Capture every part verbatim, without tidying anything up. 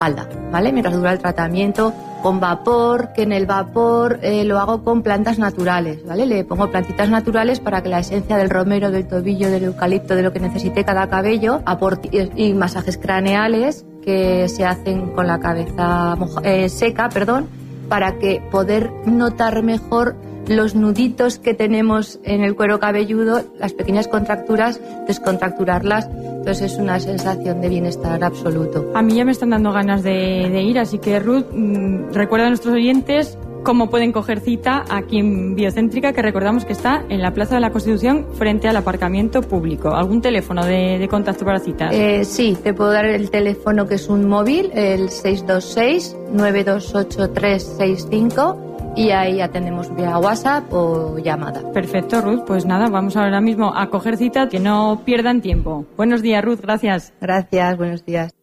espalda, ¿vale? Mientras dura el tratamiento, con vapor, que en el vapor eh, lo hago con plantas naturales, ¿vale? Le pongo plantitas naturales para que la esencia del romero, del tobillo, del eucalipto, de lo que necesite cada cabello, aporte, y masajes craneales que se hacen con la cabeza moja, eh, seca, perdón, para que poder notar mejor los nuditos que tenemos en el cuero cabelludo, las pequeñas contracturas, descontracturarlas. Entonces es una sensación de bienestar absoluto. A mí ya me están dando ganas de, de ir, así que Ruth, mmm, recuerda a nuestros oyentes cómo pueden coger cita aquí en Biocéntrica, que recordamos que está en la Plaza de la Constitución frente al aparcamiento público. ¿Algún teléfono de, de contacto para citas? Eh, sí, te puedo dar el teléfono, que es un móvil, el seis dos seis, nueve dos ocho, tres seis cinco, y ahí atendemos vía WhatsApp o llamada. Perfecto, Ruth. Pues nada, vamos ahora mismo a coger cita, que no pierdan tiempo. Buenos días, Ruth. Gracias. Gracias, buenos días.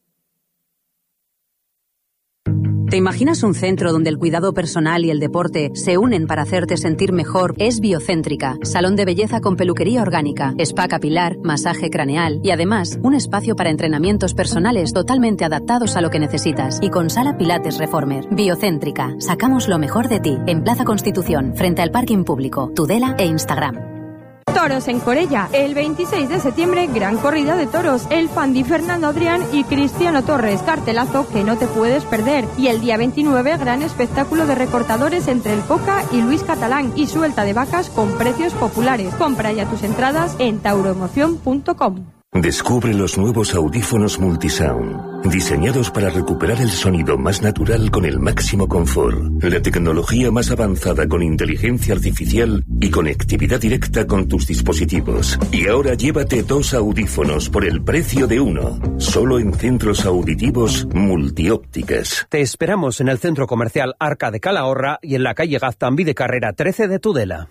¿Te imaginas un centro donde el cuidado personal y el deporte se unen para hacerte sentir mejor? Es Biocéntrica, salón de belleza con peluquería orgánica, spa capilar, masaje craneal y además un espacio para entrenamientos personales totalmente adaptados a lo que necesitas y con sala Pilates Reformer. Biocéntrica, sacamos lo mejor de ti en Plaza Constitución, frente al parking público, Tudela e Instagram. Toros en Corella, el veintiséis de septiembre, gran corrida de toros, el Fandi Fernando Adrián y Cristiano Torres, cartelazo que no te puedes perder, y el día veintinueve, gran espectáculo de recortadores entre el Coca y Luis Catalán y suelta de vacas con precios populares. Compra ya tus entradas en tauroemoción punto com. Descubre los nuevos audífonos Multisound, diseñados para recuperar el sonido más natural con el máximo confort, la tecnología más avanzada con inteligencia artificial y conectividad directa con tus dispositivos. Y ahora llévate dos audífonos por el precio de uno, solo en centros auditivos Multiópticas. Te esperamos en el centro comercial Arca de Calahorra y en la calle Gaztambide de Carrera trece de Tudela.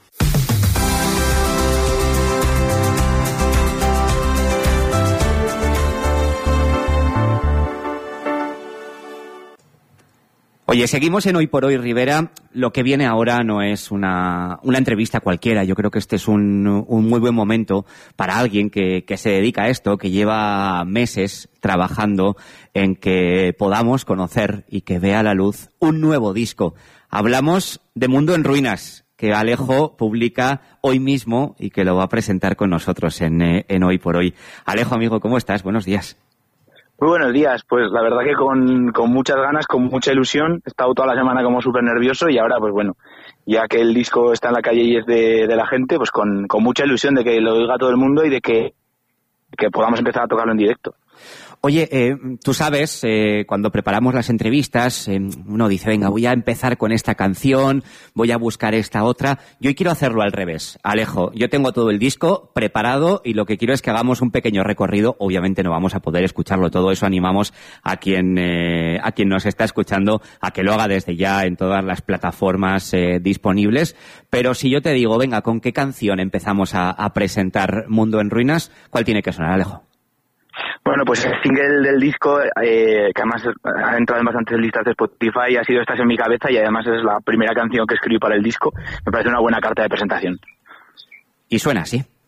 Oye, seguimos en Hoy por Hoy, Rivera. Lo que viene ahora no es una, una entrevista cualquiera. Yo creo que este es un, un muy buen momento para alguien que, que se dedica a esto, que lleva meses trabajando en que podamos conocer y que vea a la luz un nuevo disco. Hablamos de Mundo en Ruinas, que Alejo publica hoy mismo y que lo va a presentar con nosotros en, en Hoy por Hoy. Alejo, amigo, ¿cómo estás? Buenos días. Muy buenos días, pues la verdad que con, con muchas ganas, con mucha ilusión. He estado toda la semana como súper nervioso y ahora pues bueno, ya que el disco está en la calle y es de, de la gente, pues con, con mucha ilusión de que lo oiga todo el mundo y de que, que podamos empezar a tocarlo en directo. Oye, eh, tú sabes, eh, cuando preparamos las entrevistas, eh, uno dice, venga, voy a empezar con esta canción, voy a buscar esta otra. Yo hoy quiero hacerlo al revés. Alejo, yo tengo todo el disco preparado y lo que quiero es que hagamos un pequeño recorrido. Obviamente no vamos a poder escucharlo todo, eso animamos a quien, eh, a quien nos está escuchando a que lo haga desde ya en todas las plataformas eh, disponibles. Pero si yo te digo, venga, ¿con qué canción empezamos a, a presentar Mundo en Ruinas? ¿Cuál tiene que sonar, Alejo? Bueno, pues el single del disco, eh, que además ha entrado en bastantes listas de Spotify, ha sido Estás en mi cabeza y además es la primera canción que escribí para el disco. Me parece una buena carta de presentación. Y suena así.